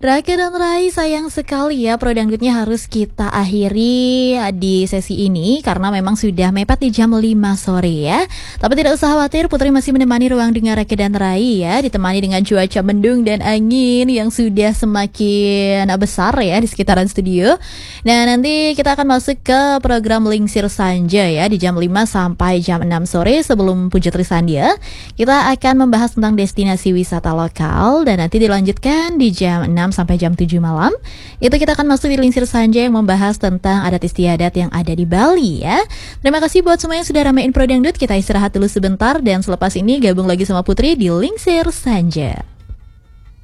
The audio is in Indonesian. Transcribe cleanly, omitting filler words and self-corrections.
Raka dan Rai, sayang sekali ya Pro Dangdutnya harus kita akhiri di sesi ini karena memang sudah mepet di jam 5 sore ya. Tapi tidak usah khawatir, Putri masih menemani ruang dengar Raka dan Rai ya, ditemani dengan cuaca mendung dan angin yang sudah semakin besar ya di sekitaran studio. Nah, nanti kita akan masuk ke program Lingsir Sanja ya di jam 5 sampai jam 6 sore sebelum Pujatri Sandia. Kita akan membahas tentang destinasi wisata lokal dan nanti dilanjutkan di jam 6 sampai jam 7 malam. Itu kita akan masuk di Lingsir Sanja yang membahas tentang adat istiadat yang ada di Bali ya. Terima kasih buat semua yang sudah ramein Pro Dangdut. Kita istirahat dulu sebentar dan selepas ini gabung lagi sama Putri di Lingsir Sanja.